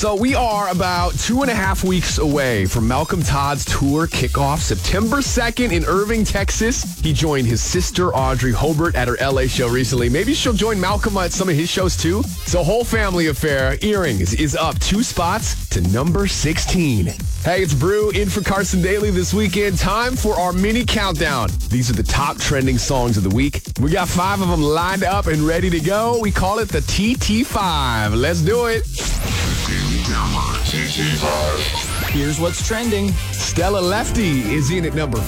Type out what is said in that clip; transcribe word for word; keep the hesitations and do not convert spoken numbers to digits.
So we are about two and a half weeks away from Malcolm Todd's tour kickoff, September second in Irving, Texas. He joined his sister, Audrey Hobart, at her L A show recently. Maybe she'll join Malcolm at some of his shows, too. So whole family affair, Earrings, is up two spots to number sixteen. Hey, it's Brew in for Carson Daly this weekend. Time for our mini countdown. These are the top trending songs of the week. We got five of them lined up and ready to go. We call it the T T five. Let's do it. Here's what's trending. Stella Lefty is in at number